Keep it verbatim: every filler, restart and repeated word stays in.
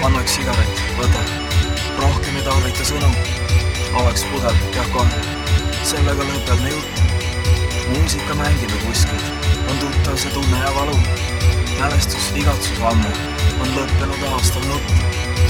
annaks sigaret, võta. Rohkem ei tarvita sõnu. Oleks pudel, peab kohe. Sellega lõpeb me jutt. Muusika mängime kuskilt. On tuttav see tunne ja valu. Mälestus, igatsus ammu. On lõppenud aastal nutt.